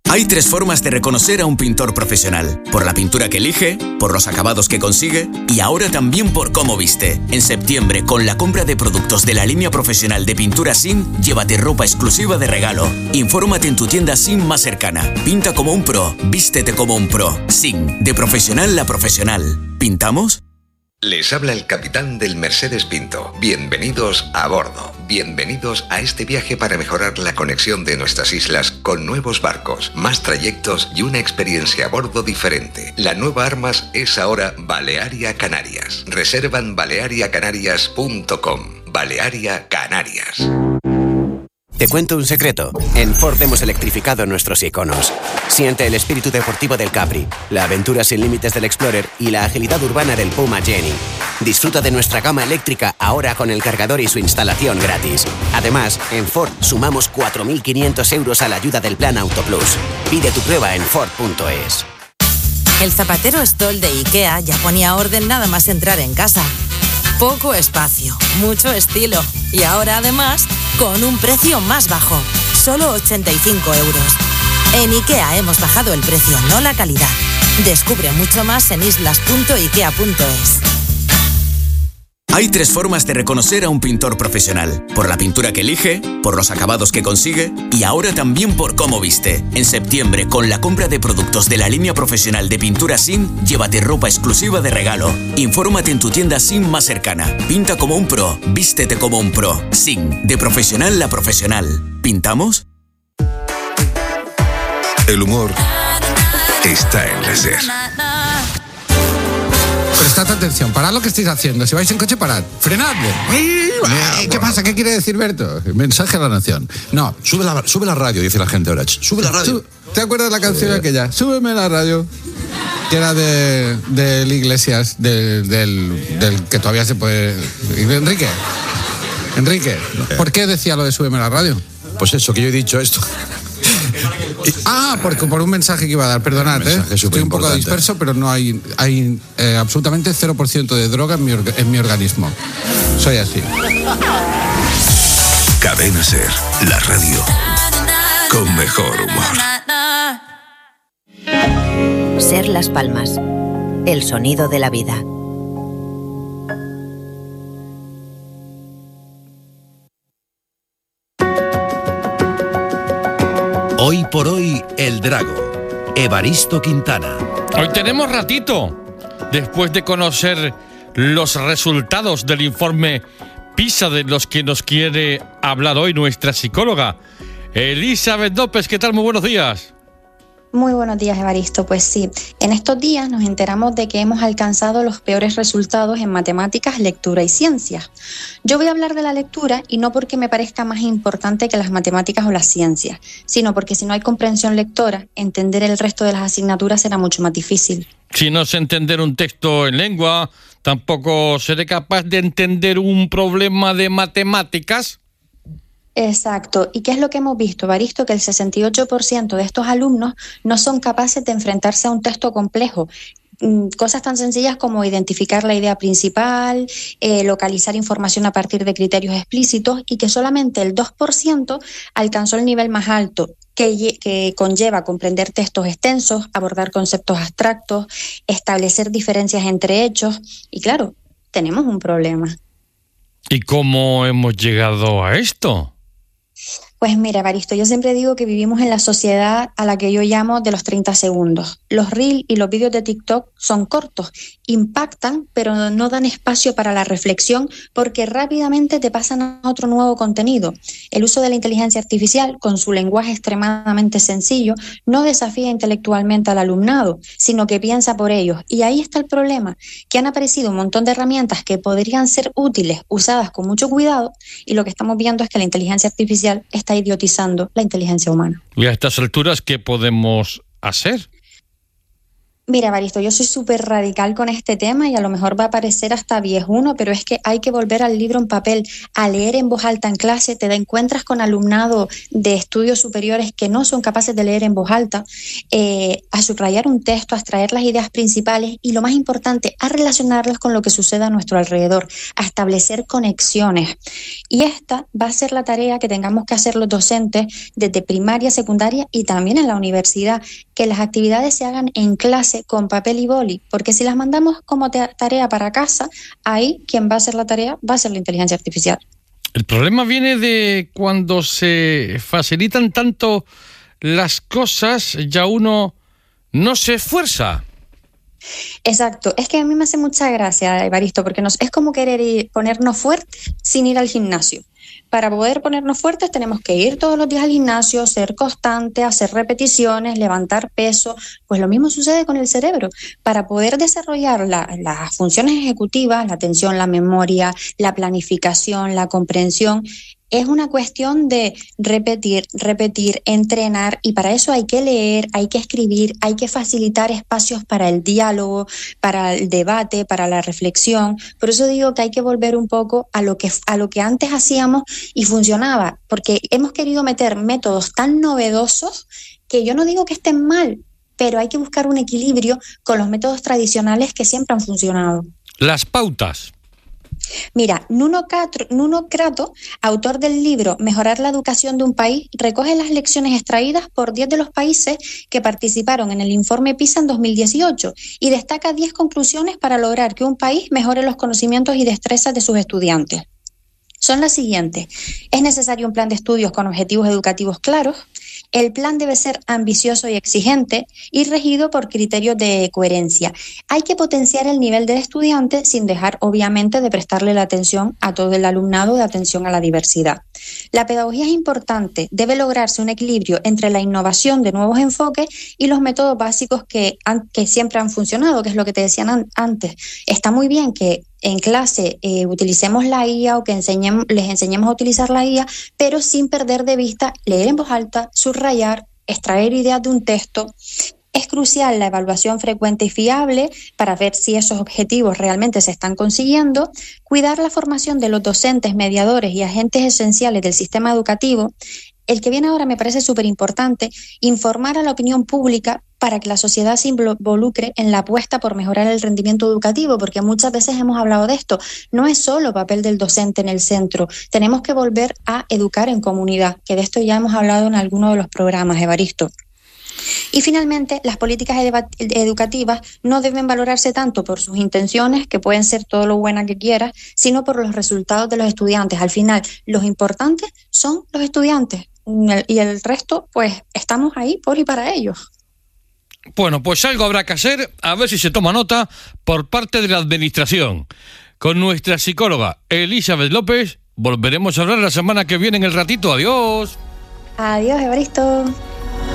Hay 3 formas de reconocer a un pintor profesional: por la pintura que elige, por los acabados que consigue y ahora también por cómo viste. En septiembre, con la compra de productos de la línea profesional de pintura SIN, llévate ropa exclusiva de regalo. Infórmate en tu tienda SIN más cercana. Pinta como un pro, vístete como un pro. SIN, de profesional a profesional. ¿Pintamos? Les habla el capitán del Mercedes Pinto. Bienvenidos a bordo. Bienvenidos a este viaje para mejorar la conexión de nuestras islas con nuevos barcos, más trayectos y una experiencia a bordo diferente. La nueva Armas es ahora Balearia Canarias. Reserva en baleariacanarias.com. Balearia Canarias. Te cuento un secreto. En Ford hemos electrificado nuestros iconos. Siente el espíritu deportivo del Capri, la aventura sin límites del Explorer y la agilidad urbana del Puma Jenny. Disfruta de nuestra gama eléctrica ahora con el cargador y su instalación gratis. Además, en Ford sumamos 4.500 euros a la ayuda del Plan Auto Plus. Pide tu prueba en Ford.es. El zapatero Stoll de IKEA ya ponía orden nada más entrar en casa. Poco espacio, mucho estilo y ahora además con un precio más bajo, solo 85 euros. En IKEA hemos bajado el precio, no la calidad. Descubre mucho más en islas.ikea.es. Hay 3 formas de reconocer a un pintor profesional: por la pintura que elige, por los acabados que consigue y ahora también por cómo viste. En septiembre, con la compra de productos de la línea profesional de pintura SIN, llévate ropa exclusiva de regalo. Infórmate en tu tienda SIN más cercana. Pinta como un pro, vístete como un pro. SIN, de profesional a profesional. ¿Pintamos? El humor está en la SER. Prestad atención, parad lo que estáis haciendo. Si vais en coche, parad. Frenadle. ¿Qué pasa? ¿Qué quiere decir Berto? Mensaje a la nación. No. Sube la radio, dice la gente ahora. Sube la radio. ¿Te acuerdas de la canción aquella? Súbeme la radio. Que era del Iglesias, del que todavía se puede... Enrique, ¿por qué decía lo de súbeme la radio? Pues eso, que yo he dicho esto. Por un mensaje que iba a dar, perdonad, estoy un poco disperso, pero no hay absolutamente 0% de droga en mi organismo. Soy así. Cadena SER, la radio con mejor humor. SER Las Palmas, el sonido de la vida. Hoy por hoy, El Drago, Evaristo Quintana. Hoy tenemos ratito, después de conocer los resultados del informe PISA de los que nos quiere hablar hoy nuestra psicóloga, Elizabeth López. ¿Qué tal? Muy buenos días. Muy buenos días, Evaristo. Pues sí, en estos días nos enteramos de que hemos alcanzado los peores resultados en matemáticas, lectura y ciencias. Yo voy a hablar de la lectura y no porque me parezca más importante que las matemáticas o las ciencias, sino porque si no hay comprensión lectora, entender el resto de las asignaturas será mucho más difícil. Si no sé entender un texto en lengua, tampoco seré capaz de entender un problema de matemáticas. Exacto. ¿Y qué es lo que hemos visto, Evaristo? Que el 68% de estos alumnos no son capaces de enfrentarse a un texto complejo. Cosas tan sencillas como identificar la idea principal, localizar información a partir de criterios explícitos, y que solamente el 2% alcanzó el nivel más alto, que conlleva comprender textos extensos, abordar conceptos abstractos, establecer diferencias entre hechos. Y claro, tenemos un problema. ¿Y cómo hemos llegado a esto? Pues mira, Evaristo, yo siempre digo que vivimos en la sociedad a la que yo llamo de los 30 segundos. Los reels y los vídeos de TikTok son cortos, impactan, pero no dan espacio para la reflexión porque rápidamente te pasan a otro nuevo contenido. El uso de la inteligencia artificial, con su lenguaje extremadamente sencillo, no desafía intelectualmente al alumnado, sino que piensa por ellos. Y ahí está el problema, que han aparecido un montón de herramientas que podrían ser útiles, usadas con mucho cuidado, y lo que estamos viendo es que la inteligencia artificial está idiotizando la inteligencia humana. ¿Y a estas alturas qué podemos hacer? Mira, Evaristo, yo soy súper radical con este tema y a lo mejor va a parecer hasta viejuno, pero es que hay que volver al libro en papel, a leer en voz alta en clase. Te encuentras con alumnado de estudios superiores que no son capaces de leer en voz alta, a subrayar un texto, a extraer las ideas principales y, lo más importante, a relacionarlas con lo que sucede a nuestro alrededor, a establecer conexiones. Y esta va a ser la tarea que tengamos que hacer los docentes desde primaria, secundaria y también en la universidad, que las actividades se hagan en clase con papel y boli, porque si las mandamos como tarea para casa, ahí quien va a hacer la tarea va a ser la inteligencia artificial. El problema viene de cuando se facilitan tanto las cosas, ya uno no se esfuerza. Exacto, es que a mí me hace mucha gracia, Evaristo, porque es como querer ponernos fuertes sin ir al gimnasio. Para poder ponernos fuertes tenemos que ir todos los días al gimnasio, ser constante, hacer repeticiones, levantar peso. Pues lo mismo sucede con el cerebro. Para poder desarrollar las funciones ejecutivas, la atención, la memoria, la planificación, la comprensión, es una cuestión de repetir, entrenar, y para eso hay que leer, hay que escribir, hay que facilitar espacios para el diálogo, para el debate, para la reflexión. Por eso digo que hay que volver un poco a lo que antes hacíamos y funcionaba, porque hemos querido meter métodos tan novedosos que yo no digo que estén mal, pero hay que buscar un equilibrio con los métodos tradicionales que siempre han funcionado. Las pautas. Mira, Nuno Crato, autor del libro Mejorar la educación de un país, recoge las lecciones extraídas por 10 de los países que participaron en el informe PISA en 2018 y destaca 10 conclusiones para lograr que un país mejore los conocimientos y destrezas de sus estudiantes. Son las siguientes: es necesario un plan de estudios con objetivos educativos claros. El plan debe ser ambicioso y exigente y regido por criterios de coherencia. Hay que potenciar el nivel del estudiante sin dejar, obviamente, de prestarle la atención a todo el alumnado, de atención a la diversidad. La pedagogía es importante. Debe lograrse un equilibrio entre la innovación de nuevos enfoques y los métodos básicos que siempre han funcionado, que es lo que te decían antes. Está muy bien que en clase utilicemos la IA o que les enseñemos a utilizar la IA, pero sin perder de vista leer en voz alta, subrayar, extraer ideas de un texto. Es crucial la evaluación frecuente y fiable para ver si esos objetivos realmente se están consiguiendo, cuidar la formación de los docentes, mediadores y agentes esenciales del sistema educativo. El que viene ahora me parece súper importante, informar a la opinión pública para que la sociedad se involucre en la apuesta por mejorar el rendimiento educativo, porque muchas veces hemos hablado de esto. No es solo papel del docente en el centro, tenemos que volver a educar en comunidad, que de esto ya hemos hablado en alguno de los programas, Evaristo. Y finalmente, las políticas educativas no deben valorarse tanto por sus intenciones, que pueden ser todo lo buenas que quieras, sino por los resultados de los estudiantes. Al final, los importantes son los estudiantes y el resto, pues, estamos ahí por y para ellos. Bueno, pues algo habrá que hacer, a ver si se toma nota por parte de la administración. Con nuestra psicóloga Elizabeth López volveremos a hablar la semana que viene en el ratito. Adiós. Adiós, Evaristo.